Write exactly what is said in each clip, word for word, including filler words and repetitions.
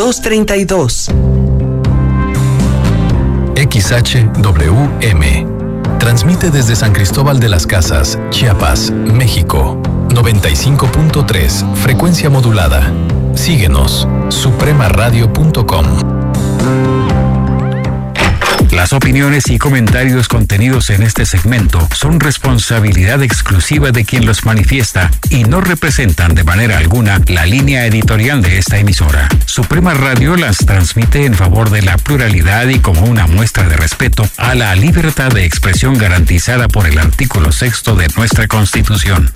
dos treinta y dos. X H W M. Transmite desde San Cristóbal de las Casas, Chiapas, México. noventa y cinco punto tres, frecuencia modulada. Síguenos, suprema radio punto com. Las opiniones y comentarios contenidos en este segmento son responsabilidad exclusiva de quien los manifiesta y no representan de manera alguna la línea editorial de esta emisora. Suprema Radio las transmite en favor de la pluralidad y como una muestra de respeto a la libertad de expresión garantizada por el artículo sexto de nuestra Constitución.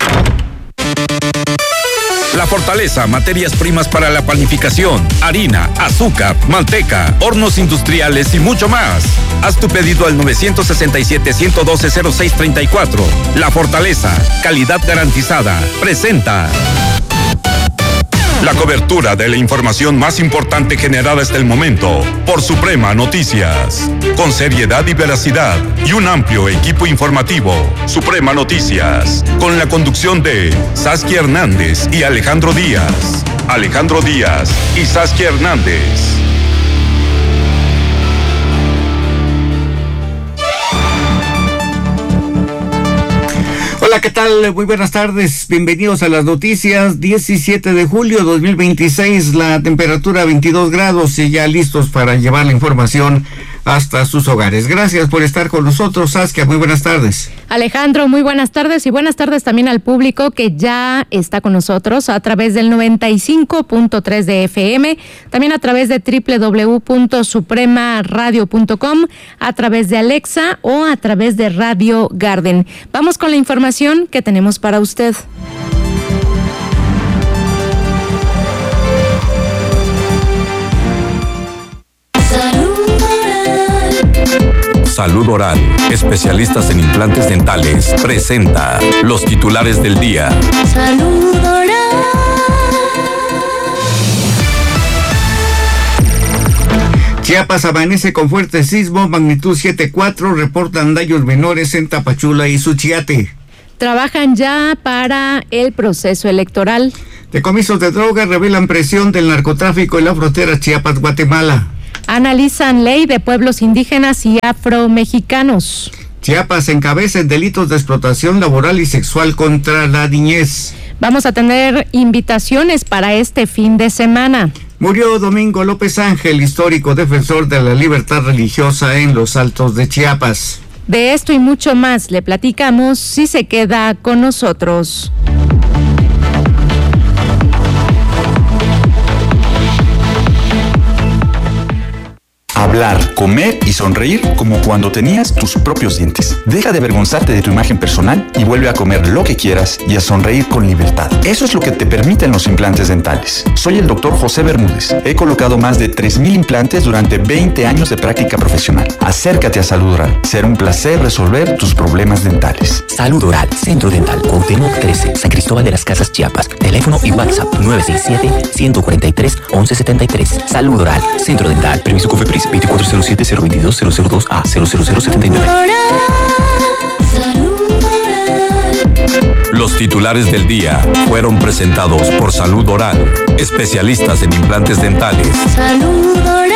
La Fortaleza, materias primas para la panificación, harina, azúcar, manteca, hornos industriales y mucho más. Haz tu pedido al nueve seis siete, uno uno dos, cero seis tres cuatro. La Fortaleza, calidad garantizada, presenta la cobertura de la información más importante generada hasta el momento por Suprema Noticias. Con seriedad y veracidad y un amplio equipo informativo, Suprema Noticias, con la conducción de Saskia Hernández y Alejandro Díaz. Alejandro Díaz y Saskia Hernández. Hola, ¿qué tal? Muy buenas tardes. Bienvenidos a las noticias. diecisiete de julio de dos mil veintiséis, la temperatura veintidós grados y ya listos para llevar la información hasta sus hogares. Gracias por estar con nosotros, Saskia. Muy buenas tardes. Alejandro, muy buenas tardes y buenas tardes también al público que ya está con nosotros a través del noventa y cinco punto tres de F M, también a través de doble u doble u doble u punto suprema radio punto com, a través de Alexa o a través de Radio Garden. Vamos con la información que tenemos para usted. Salud Oral, especialistas en implantes dentales, presenta los titulares del día. Salud Oral. Chiapas amanece con fuerte sismo, magnitud siete punto cuatro, reportan daños menores en Tapachula y Suchiate. Trabajan ya para el proceso electoral. Decomisos de drogas revelan presión del narcotráfico en la frontera Chiapas-Guatemala. Analizan ley de pueblos indígenas y afromexicanos. Chiapas encabeza en delitos de explotación laboral y sexual contra la niñez. Vamos a tener invitaciones para este fin de semana. Murió Domingo López Ángel, histórico defensor de la libertad religiosa en los Altos de Chiapas. De esto y mucho más le platicamos si se queda con nosotros. Hablar, comer y sonreír como cuando tenías tus propios dientes. Deja de avergonzarte de tu imagen personal y vuelve a comer lo que quieras y a sonreír con libertad. Eso es lo que te permiten los implantes dentales. Soy el doctor José Bermúdez. He colocado más de tres mil implantes durante veinte años de práctica profesional. Acércate a Salud Oral. Será un placer resolver tus problemas dentales. Salud Oral, Centro Dental, Cuauhtémoc trece, San Cristóbal de las Casas, Chiapas. Teléfono y WhatsApp nueve seis siete, uno cuatro tres, once setenta y tres. Salud Oral, Centro Dental. Permiso COFEPRIS veinticuatro cero siete, cero veintidós, cero cero dos A, cero cero cero setenta y nueve. Los titulares del día fueron presentados por Salud Oral, especialistas en implantes dentales. Salud Oral.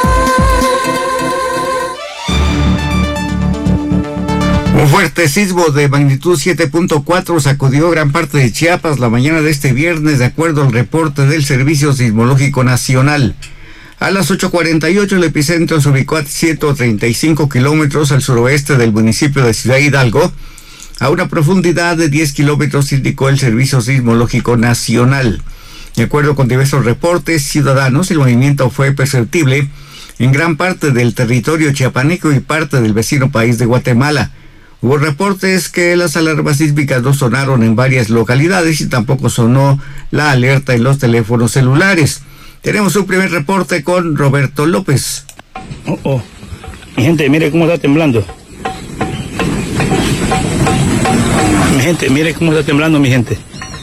Un fuerte sismo de magnitud siete punto cuatro sacudió gran parte de Chiapas la mañana de este viernes, de acuerdo al reporte del Servicio Sismológico Nacional. A las ocho cuarenta y ocho el epicentro se ubicó a ciento treinta y cinco kilómetros al suroeste del municipio de Ciudad Hidalgo, a una profundidad de diez kilómetros, indicó el Servicio Sismológico Nacional. De acuerdo con diversos reportes ciudadanos, el movimiento fue perceptible en gran parte del territorio chiapaneco y parte del vecino país de Guatemala. Hubo reportes que las alarmas sísmicas no sonaron en varias localidades y tampoco sonó la alerta en los teléfonos celulares. Tenemos un primer reporte con Roberto López. Oh, oh. Mi gente, mire cómo está temblando. Mi gente, mire cómo está temblando, mi gente.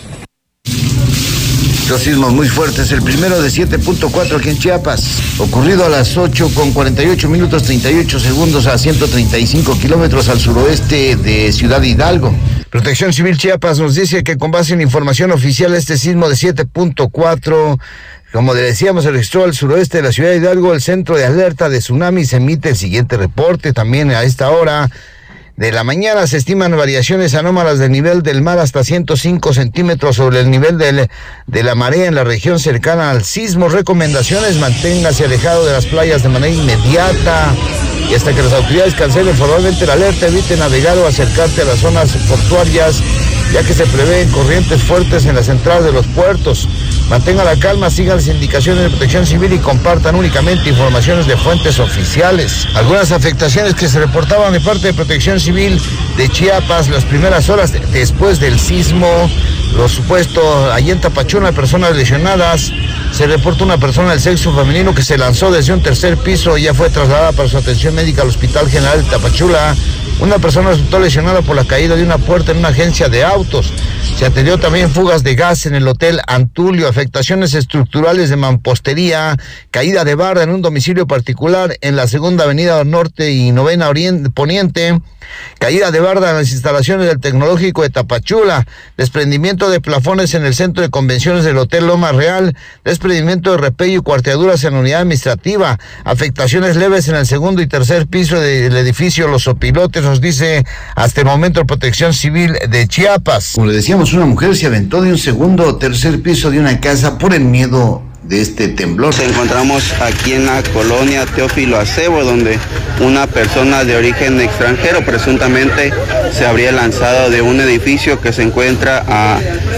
Dos sismos muy fuertes, el primero de siete punto cuatro aquí en Chiapas, ocurrido a las ocho con cuarenta y ocho minutos treinta y ocho segundos a ciento treinta y cinco kilómetros al suroeste de Ciudad Hidalgo. Protección Civil Chiapas nos dice que con base en información oficial este sismo de siete punto cuatro Como le decíamos, se registró al suroeste de la ciudad de Hidalgo el centro de alerta de tsunami. Se emite el siguiente reporte. También a esta hora de la mañana se estiman variaciones anómalas del nivel del mar hasta ciento cinco centímetros sobre el nivel del, de la marea en la región cercana al sismo. Recomendaciones: manténgase alejado de las playas de manera inmediata y hasta que las autoridades cancelen formalmente la alerta, evite navegar o acercarte a las zonas portuarias, ya que se prevén corrientes fuertes en las entradas de los puertos. Mantenga la calma, sigan las indicaciones de Protección Civil y compartan únicamente informaciones de fuentes oficiales. Algunas afectaciones que se reportaban de parte de Protección Civil de Chiapas las primeras horas de, después del sismo. Los supuestos, allí en Tapachula, personas lesionadas. Se reporta una persona del sexo femenino que se lanzó desde un tercer piso y ya fue trasladada para su atención médica al Hospital General de Tapachula. Una persona resultó lesionada por la caída de una puerta en una agencia de autos. Se atendió también fugas de gas en el Hotel Antulio, afectaciones estructurales de mampostería, caída de barda en un domicilio particular en la Segunda Avenida Norte y Novena Oriente, Poniente, caída de barda en las instalaciones del Tecnológico de Tapachula, desprendimiento de plafones en el Centro de Convenciones del Hotel Loma Real, desprendimiento de repello y cuarteaduras en la unidad administrativa, afectaciones leves en el segundo y tercer piso del edificio Los Opilotes, nos dice hasta el momento Protección Civil de Chiapas. Como le decíamos, una mujer se aventó de un segundo o tercer piso de una casa por el miedo de este temblor. Nos encontramos aquí en la colonia Teófilo Acebo, donde una persona de origen extranjero presuntamente se habría lanzado de un edificio que se encuentra a,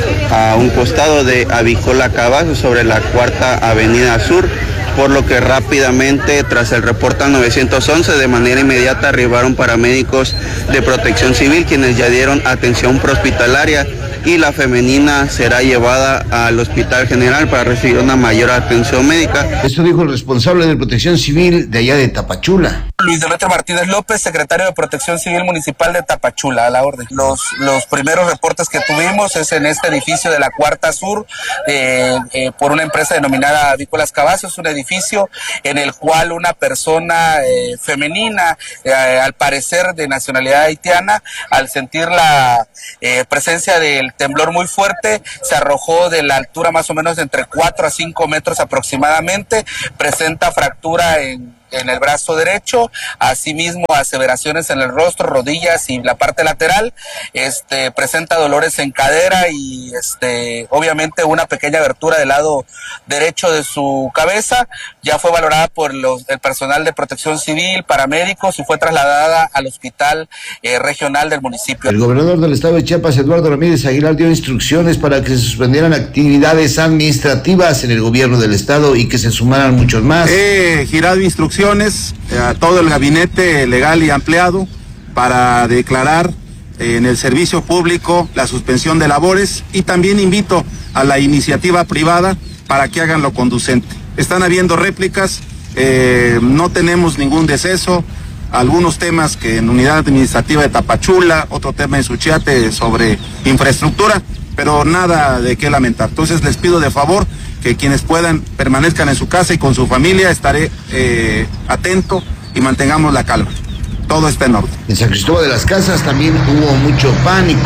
a un costado de Avícola Cavazos, sobre la Cuarta Avenida Sur, por lo que rápidamente, tras el reporte al nueve once, de manera inmediata arribaron paramédicos de Protección Civil, quienes ya dieron atención prehospitalaria, y la femenina será llevada al Hospital General para recibir una mayor atención médica. Esto dijo el responsable de Protección Civil de allá de Tapachula. Luis Demetrio Martínez López, secretario de Protección Civil Municipal de Tapachula, a la orden. Los, los primeros reportes que tuvimos es en este edificio de la Cuarta Sur, eh, eh, por una empresa denominada Avícolas Cavazos, un edificio en el cual una persona eh, femenina, eh, al parecer de nacionalidad haitiana, al sentir la eh, presencia del temblor muy fuerte, se arrojó de la altura más o menos de entre cuatro a cinco metros aproximadamente, presenta fractura en en el brazo derecho, asimismo aseveraciones en el rostro, rodillas y la parte lateral, este presenta dolores en cadera y este obviamente una pequeña abertura del lado derecho de su cabeza. Ya fue valorada por los, el personal de Protección Civil, paramédicos, y fue trasladada al hospital eh, regional del municipio. El gobernador del estado de Chiapas, Eduardo Ramírez Aguilar, dio instrucciones para que se suspendieran actividades administrativas en el gobierno del estado y que se sumaran muchos más. He girado instrucciones a todo el gabinete legal y ampliado para declarar en el servicio público la suspensión de labores, y también invito a la iniciativa privada para que hagan lo conducente. Están habiendo réplicas, eh, no tenemos ningún deceso, algunos temas que en unidad administrativa de Tapachula, otro tema en Suchiate sobre infraestructura, pero nada de qué lamentar. Entonces les pido de favor que quienes puedan permanezcan en su casa y con su familia. Estaré eh, atento y mantengamos la calma. Todo está en orden. En San Cristóbal de las Casas también hubo mucho pánico.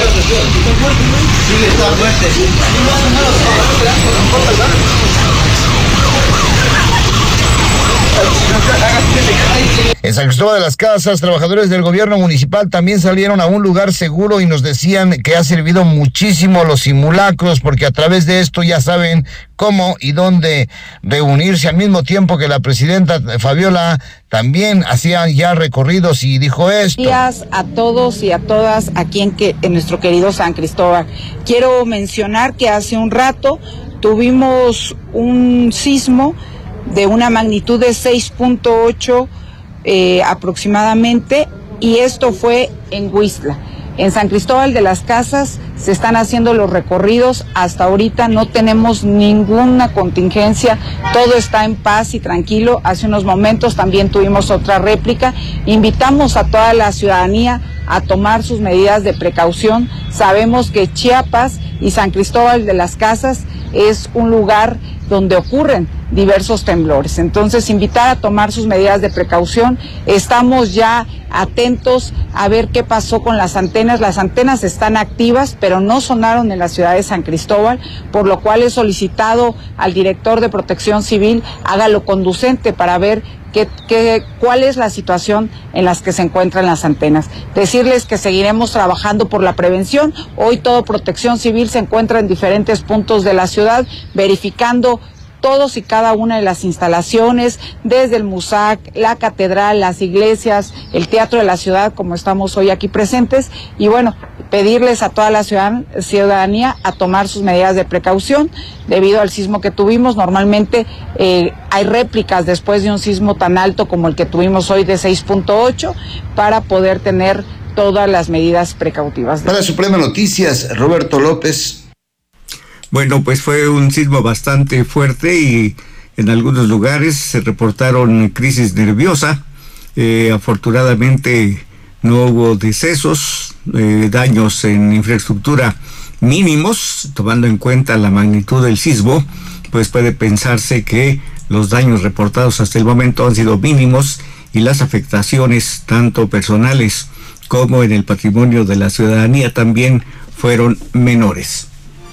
En San Cristóbal de las Casas, trabajadores del gobierno municipal también salieron a un lugar seguro y nos decían que ha servido muchísimo los simulacros, porque a través de esto ya saben cómo y dónde reunirse, al mismo tiempo que la presidenta Fabiola también hacía ya recorridos y dijo esto. Buenos días a todos y a todas aquí en, que, en nuestro querido San Cristóbal. Quiero mencionar que hace un rato tuvimos un sismo de una magnitud de seis punto ocho eh, aproximadamente, y esto fue en Huixtla. En San Cristóbal de las Casas se están haciendo los recorridos, hasta ahorita no tenemos ninguna contingencia, todo está en paz y tranquilo. Hace unos momentos también tuvimos otra réplica. Invitamos a toda la ciudadanía a tomar sus medidas de precaución. Sabemos que Chiapas y San Cristóbal de las Casas es un lugar donde ocurren diversos temblores. Entonces, invitar a tomar sus medidas de precaución. Estamos ya atentos a ver qué pasó con las antenas. Las antenas están activas, pero no sonaron en la ciudad de San Cristóbal, por lo cual he solicitado al director de Protección Civil haga lo conducente para ver qué, qué, cuál es la situación en las que se encuentran las antenas. Decirles que seguiremos trabajando por la prevención. Hoy todo Protección Civil se encuentra en diferentes puntos de la ciudad, verificando todos y cada una de las instalaciones, desde el MUSAC, la catedral, las iglesias, el teatro de la ciudad, como estamos hoy aquí presentes, y bueno, pedirles a toda la ciudadanía a tomar sus medidas de precaución debido al sismo que tuvimos. Normalmente eh, hay réplicas después de un sismo tan alto como el que tuvimos hoy de seis punto ocho para poder tener todas las medidas precautivas. Para Suprema Noticias, Roberto López. Bueno, pues fue un sismo bastante fuerte y en algunos lugares se reportaron crisis nerviosa. Eh, afortunadamente no hubo decesos, eh, daños en infraestructura mínimos. Tomando en cuenta la magnitud del sismo, pues puede pensarse que los daños reportados hasta el momento han sido mínimos y las afectaciones, tanto personales como en el patrimonio de la ciudadanía, también fueron menores.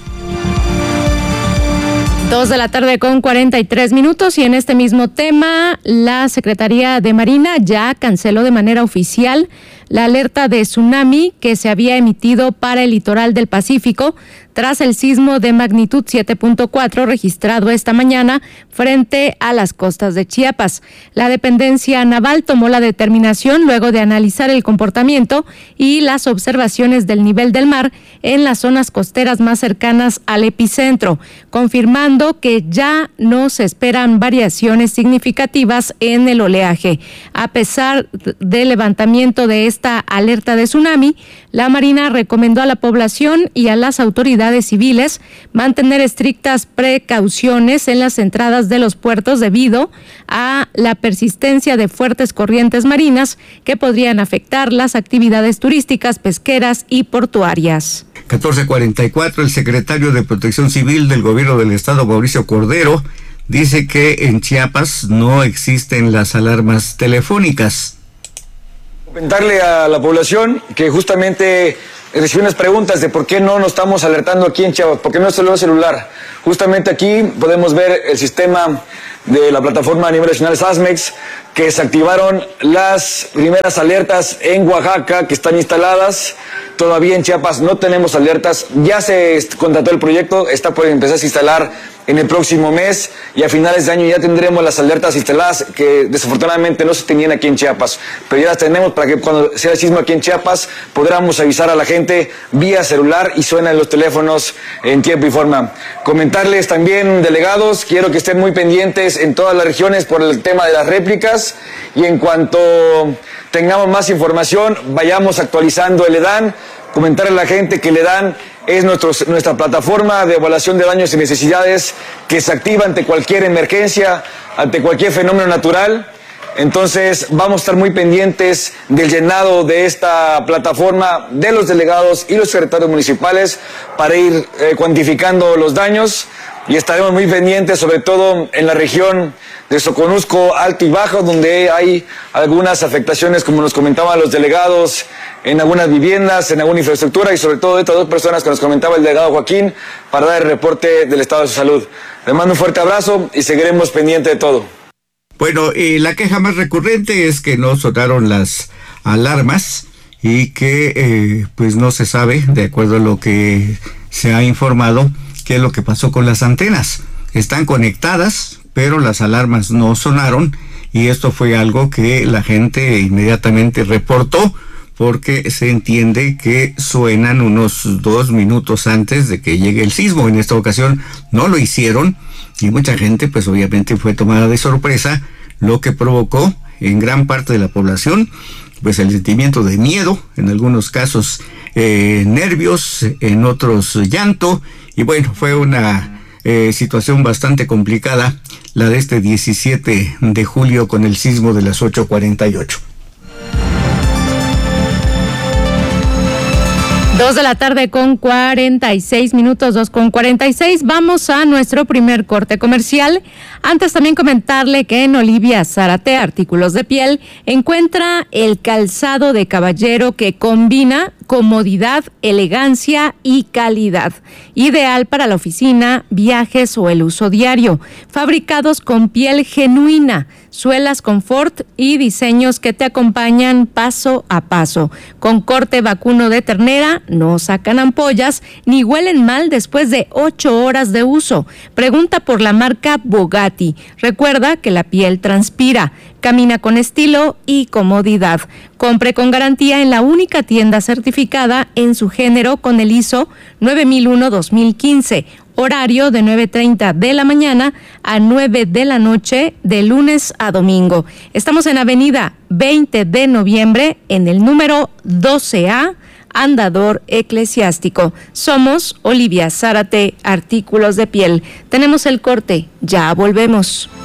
Dos de la tarde con cuarenta y tres minutos, y en este mismo tema, la Secretaría de Marina ya canceló de manera oficial la alerta de tsunami que se había emitido para el litoral del Pacífico tras el sismo de magnitud siete punto cuatro registrado esta mañana frente a las costas de Chiapas. La dependencia naval tomó la determinación luego de analizar el comportamiento y las observaciones del nivel del mar en las zonas costeras más cercanas al epicentro, confirmando que ya no se esperan variaciones significativas en el oleaje. A pesar del levantamiento de esta alerta de tsunami, la Marina recomendó a la población y a las autoridades civiles mantener estrictas precauciones en las entradas de los puertos debido a la persistencia de fuertes corrientes marinas que podrían afectar las actividades turísticas, pesqueras y portuarias. catorce cuarenta y cuatro, el secretario de Protección Civil del Gobierno del Estado, Mauricio Cordero, dice que en Chiapas no existen las alarmas telefónicas. Comentarle a la población que justamente recibí unas preguntas de por qué no nos estamos alertando aquí en Chiapas, por qué no es el celular. Justamente aquí podemos ver el sistema de la plataforma a nivel nacional SASMEX, que se activaron las primeras alertas en Oaxaca que están instaladas. Todavía en Chiapas no tenemos alertas, ya se contrató el proyecto, está por empezar a instalar en el próximo mes y a finales de año ya tendremos las alertas instaladas que desafortunadamente no se tenían aquí en Chiapas, pero ya las tenemos para que cuando sea el sismo aquí en Chiapas podamos avisar a la gente vía celular y suenan los teléfonos en tiempo y forma. Comentarles también, delegados, quiero que estén muy pendientes en todas las regiones por el tema de las réplicas y en cuanto tengamos más información vayamos actualizando el EDAN. Comentarle a la gente que el EDAN es nuestro, nuestra plataforma de evaluación de daños y necesidades que se activa ante cualquier emergencia, ante cualquier fenómeno natural. Entonces vamos a estar muy pendientes del llenado de esta plataforma de los delegados y los secretarios municipales para ir eh, cuantificando los daños y estaremos muy pendientes sobre todo en la región de Soconusco, Alto y Bajo, donde hay algunas afectaciones, como nos comentaban los delegados, en algunas viviendas, en alguna infraestructura y sobre todo de estas dos personas que nos comentaba el delegado Joaquín para dar el reporte del estado de su salud. Les mando un fuerte abrazo y seguiremos pendientes de todo. Bueno, y la queja más recurrente es que no sonaron las alarmas y que eh, pues no se sabe, de acuerdo a lo que se ha informado, qué es lo que pasó con las antenas. Están conectadas, pero las alarmas no sonaron y esto fue algo que la gente inmediatamente reportó porque se entiende que suenan unos dos minutos antes de que llegue el sismo. En esta ocasión no lo hicieron y mucha gente pues obviamente fue tomada de sorpresa, lo que provocó en gran parte de la población pues el sentimiento de miedo, en algunos casos eh, nervios, en otros llanto, y bueno, fue una eh, situación bastante complicada la de este diecisiete de julio con el sismo de las ocho cuarenta y ocho. Dos de la tarde con cuarenta y seis minutos, dos con cuarenta y seis. Vamos a nuestro primer corte comercial. Antes también comentarle que en Olivia Zárate, artículos de piel, encuentra el calzado de caballero que combina comodidad, elegancia y calidad. Ideal para la oficina, viajes o el uso diario. Fabricados con piel genuina, suelas confort y diseños que te acompañan paso a paso. Con corte vacuno de ternera, no sacan ampollas ni huelen mal después de ocho horas de uso. Pregunta por la marca Bogatti. Recuerda que la piel transpira. Camina con estilo y comodidad. Compre con garantía en la única tienda certificada en su género con el I S O nueve mil uno dos mil quince. Horario de nueve treinta de la mañana a nueve de la noche, de lunes a domingo. Estamos en Avenida veinte de noviembre, en el número doce A, Andador Eclesiástico. Somos Olivia Zárate, artículos de piel. Tenemos el corte, ya volvemos.